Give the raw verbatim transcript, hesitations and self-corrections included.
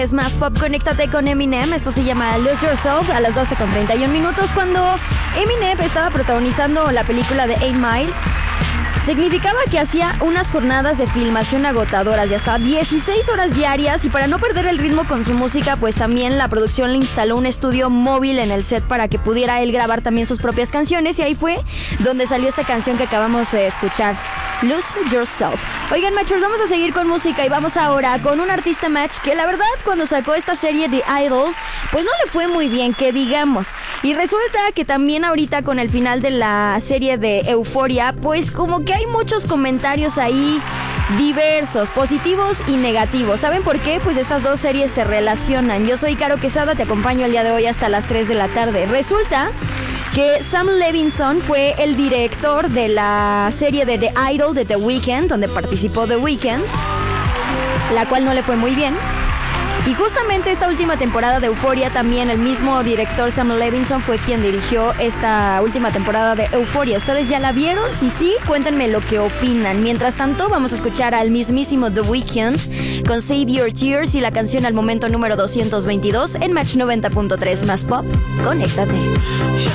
Es más pop, conéctate con Eminem. Esto se llama Lose Yourself a las doce con treinta y un minutos. Cuando Eminem estaba protagonizando la película de Eight Mile, significaba que hacía unas jornadas de filmación agotadoras de hasta dieciséis horas diarias, y para no perder el ritmo con su música, pues también la producción le instaló un estudio móvil en el set para que pudiera él grabar también sus propias canciones, y ahí fue donde salió esta canción que acabamos de escuchar, Lose Yourself. Oigan, machos, vamos a seguir con música y vamos ahora con un artista match que la verdad cuando sacó esta serie de Idol, pues no le fue muy bien, que digamos. Y resulta que también ahorita con el final de la serie de Euphoria, pues como que hay muchos comentarios ahí diversos, positivos y negativos. ¿Saben por qué? Pues estas dos series se relacionan. Yo soy Caro Quesada, te acompaño el día de hoy hasta las tres de la tarde. Resulta que Sam Levinson fue el director de la serie de The Idol de The Weeknd, donde participó The Weeknd, la cual no le fue muy bien. Y justamente esta última temporada de Euphoria, también el mismo director Sam Levinson fue quien dirigió esta última temporada de Euphoria. ¿Ustedes ya la vieron? Si sí, cuéntenme lo que opinan. Mientras tanto, vamos a escuchar al mismísimo The Weeknd con Save Your Tears y la canción al momento número doscientos veintidós en Match noventa punto tres más pop. Conéctate.